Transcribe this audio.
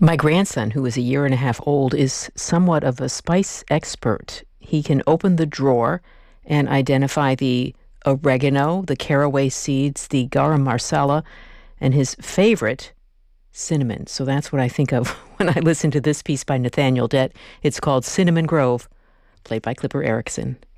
My grandson, who is a year and a half old, is somewhat of a spice expert. He can open the drawer and identify the oregano, the caraway seeds, the garam masala, and his favorite, cinnamon. So that's what I think of when I listen to this piece by Nathaniel Dett. It's called Cinnamon Grove, played by Clipper Erickson.